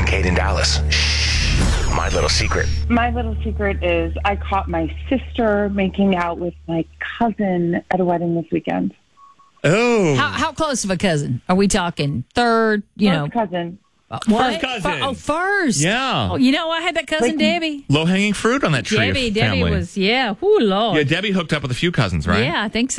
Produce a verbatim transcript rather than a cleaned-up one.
Kate in Dallas. Shh. My little secret. My little secret is I caught my sister making out with my cousin at a wedding this weekend. Oh. How, how close of a cousin? Are we talking third, you First know? cousin. Uh, what? First cousin. Fir- oh, first. Yeah. Oh, you know, I had that cousin Like- Debbie. Low-hanging fruit on that tree Debbie, of Debbie family. was, yeah. Whoo, Lord. Yeah, Debbie hooked up with a few cousins, right? Yeah, I think so.